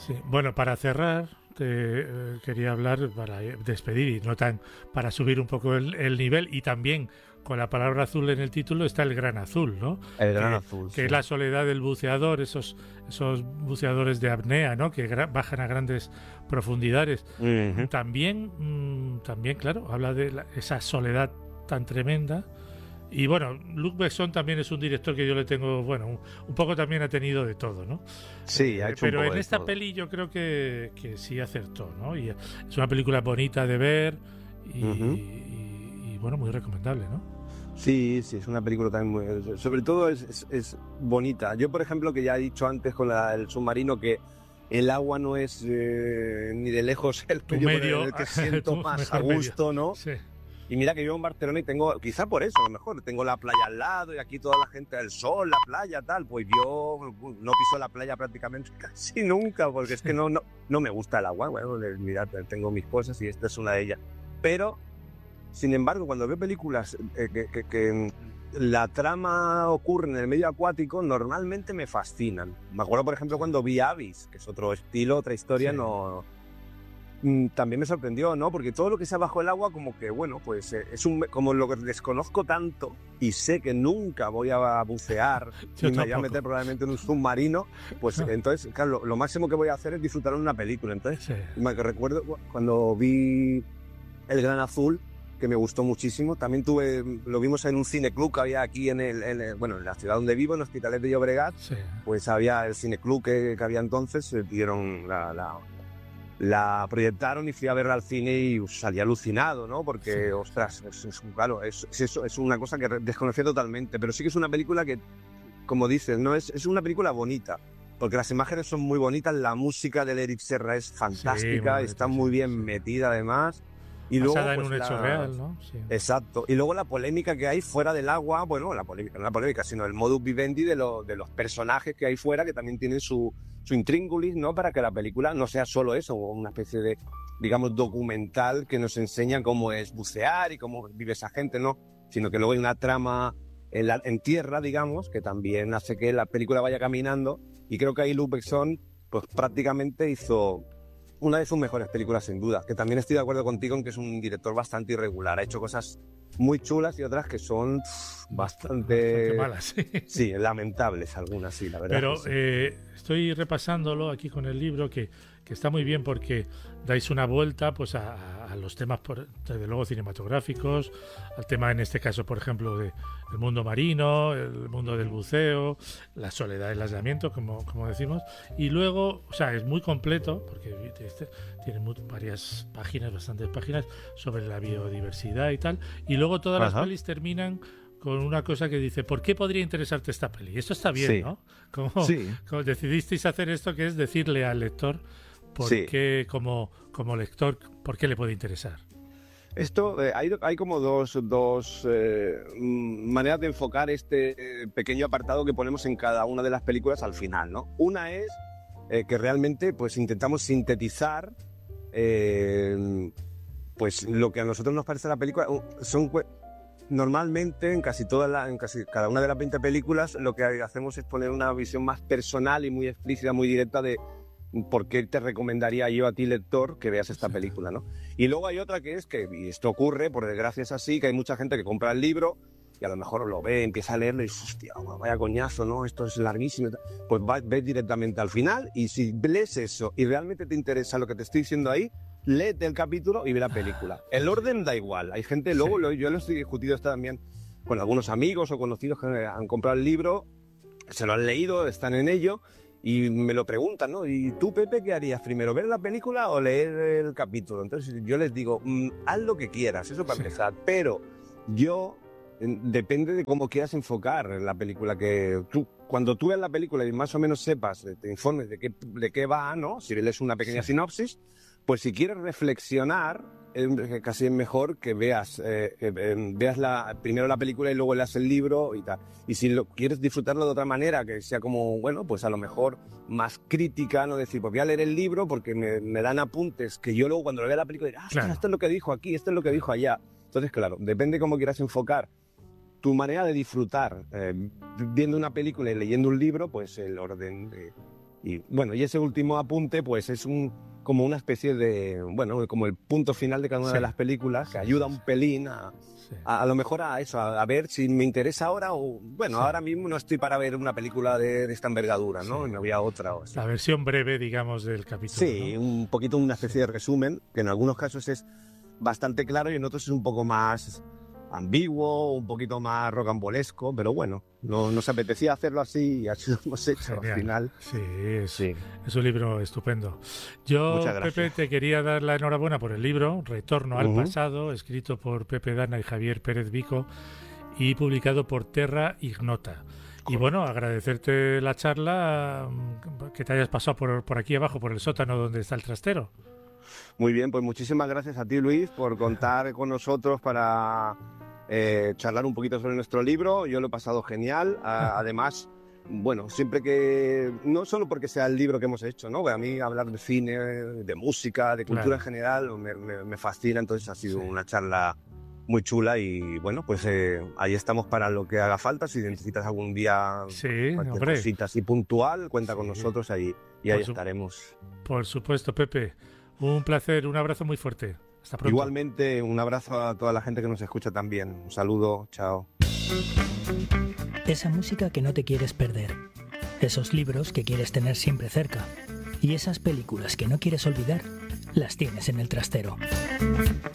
Sí. Bueno, para cerrar, quería hablar para despedir y no tan para subir un poco el nivel y también con la palabra azul en el título está el gran azul, ¿no? El Gran Que, Azul, que sí. es la soledad del buceador, esos buceadores de apnea, ¿no? Que bajan a grandes profundidades. Ujú. También, claro, habla de esa soledad tan tremenda. Y bueno, Luc Besson también es un director que yo le tengo, bueno, un poco también ha tenido de todo, ¿no? Sí, ha hecho un Pero poco en de esta todo. peli yo creo que sí acertó, ¿no? Y es una película bonita de ver Ujú. y, bueno, muy recomendable, ¿no? Sí, sí, es una película también muy... Sobre todo es bonita. Yo, por ejemplo, que ya he dicho antes con el submarino que el agua no es ni de lejos el Tu medio por medio, el que siento tu más a mejor medio. gusto, ¿no? Sí, Y mira que vivo en Barcelona y tengo, quizá por eso a lo mejor, tengo la playa al lado y aquí toda la gente, el sol, la playa, tal. Pues yo no piso la playa prácticamente casi nunca porque es sí, que no me gusta el agua. Bueno, mirad, tengo mis cosas y esta es una de ellas. Pero sin embargo, cuando veo películas que la trama ocurre en el medio acuático, normalmente me fascinan. Me acuerdo, por ejemplo, sí, cuando vi Abyss, que es otro estilo, otra historia, sí. no también me sorprendió, ¿no? Porque todo lo que sea bajo el agua, como que, bueno, pues como lo que desconozco tanto y sé que nunca voy a bucear Yo ni me voy a meter tampoco. probablemente en un submarino, pues entonces, claro, lo máximo que voy a hacer es disfrutar de una película. Entonces, Sí, me recuerdo cuando vi El Gran Azul, que me gustó muchísimo. También lo vimos en un cineclub que había aquí bueno, en la ciudad donde vivo, en Hospitalet de Llobregat, sí, pues había el cineclub que había entonces, dieron la proyectaron y fui a verla al cine y salí alucinado, ¿no? sí, Porque, ostras, claro, es una cosa que desconocía totalmente, pero sí que es una película que, como dices, ¿no? Es una película bonita, porque las imágenes son muy bonitas, la música de Eric Serra es sí, muy fantástica, está bonita, sí, muy bien sí. metida además, y luego, Basada en pues un hecho real, ¿no? Sí, Exacto. Y luego la polémica que hay fuera del agua, bueno, la polémica, no la polémica, sino el modus vivendi de los personajes que hay fuera, que también tienen su intríngulis, ¿no? Para que la película no sea solo eso, una especie de, digamos, documental que nos enseña cómo es bucear y cómo vive esa gente, ¿no? Sino que luego hay una trama en tierra, digamos, que también hace que la película vaya caminando. Y creo que ahí Luc Besson, pues prácticamente hizo una de sus mejores películas sin duda, que también estoy de acuerdo contigo en que es un director bastante irregular, ha hecho cosas muy chulas y otras que son bastante bastante, mala, sí. sí, lamentables algunas, sí, la verdad que Pero sí. estoy repasándolo aquí con el libro que está muy bien porque dais una vuelta pues a los temas, desde luego, cinematográficos, al tema en este caso, por ejemplo, del mundo marino, el mundo del buceo, la soledad del aislamiento, como decimos, y luego, o sea, es muy completo porque tiene varias páginas, bastantes páginas sobre la biodiversidad y tal, y luego todas las Ajá. pelis terminan con una cosa que dice, ¿por qué podría interesarte esta peli? Esto está bien, Sí, ¿no? Como, sí, como decidisteis hacer esto, que es decirle al lector por sí. qué, como lector, por qué le puede interesar. Esto, hay como dos maneras de enfocar este pequeño apartado que ponemos en cada una de las películas al final, ¿no? Una es que realmente pues intentamos sintetizar eh, pues lo que a nosotros nos parece la película. Normalmente en casi cada una de las 20 películas lo que hacemos es poner una visión más personal y muy explícita, muy directa de por qué te recomendaría yo a ti, lector, que veas esta Sí, película, ¿no? Y luego hay otra que es que, y esto ocurre, por desgracia es así, que hay mucha gente que compra el libro y a lo mejor lo ve, empieza a leerlo y dice, hostia, vaya coñazo, ¿no? Esto es larguísimo. Pues ves directamente al final y si lees eso y realmente te interesa lo que te estoy diciendo ahí, léete el capítulo y ve la película. El sí, orden da igual. Hay gente, sí, yo lo estoy discutido esto también con algunos amigos o conocidos que han comprado el libro, se lo han leído, están en ello y me lo preguntan, ¿no? ¿Y tú, Pepe, qué harías? ¿Primero ver la película o leer el capítulo? Entonces yo les digo, haz lo que quieras, eso para sí, empezar, pero yo, depende de cómo quieras enfocar la película, que tú, cuando tú veas la película y más o menos sepas, te informes de qué va, ¿no? Si lees una sí, pequeña sinopsis, pues si quieres reflexionar, casi es mejor que veas primero la película y luego leas el libro y tal. Y si quieres disfrutarlo de otra manera, que sea como, bueno, pues a lo mejor más crítica, no decir, pues voy a leer el libro porque me dan apuntes que yo luego cuando lo vea la película diré, hostia, claro, esto es lo que dijo aquí, esto es lo que claro. dijo allá. Entonces, claro, depende cómo quieras enfocar tu manera de disfrutar viendo una película y leyendo un libro, pues el orden Y bueno, y ese último apunte pues es como una especie de, bueno, como el punto final de cada una de las películas, que ayuda un pelín a lo mejor a eso, a ver si me interesa ahora o, bueno, ahora mismo no estoy para ver una película de esta envergadura, ¿no? Me voy a otra o así. La versión breve, digamos, del capítulo. Sí, ¿no? Un poquito una especie de resumen, que en algunos casos es bastante claro y en otros es un poco más ambiguo, un poquito más rocambolesco, pero bueno, nos apetecía hacerlo así y así lo hemos hecho. Genial. Al final. Sí, es un libro estupendo. Yo, Pepe, te quería dar la enhorabuena por el libro, Retorno al pasado, escrito por Pepe Dana y Javier Pérez Vico y publicado por Terra Ignota. Y bueno, agradecerte la charla, que te hayas pasado por aquí abajo, por el sótano donde está el trastero. Muy bien, pues muchísimas gracias a ti, Luis, por contar con nosotros para charlar un poquito sobre nuestro libro. Yo lo he pasado genial. Además, bueno, siempre que... No solo porque sea el libro que hemos hecho, ¿no? A mí hablar de cine, de música, de cultura en general me fascina. Entonces ha sido una charla muy chula y bueno, pues ahí estamos para lo que haga falta. Si necesitas algún día cualquier cosita así puntual, cuenta con nosotros ahí y ahí estaremos. Por supuesto, Pepe. Un placer, un abrazo muy fuerte. Hasta pronto. Igualmente, un abrazo a toda la gente que nos escucha también. Un saludo, chao. Esa música que no te quieres perder. Esos libros que quieres tener siempre cerca. Y esas películas que no quieres olvidar, las tienes en el trastero.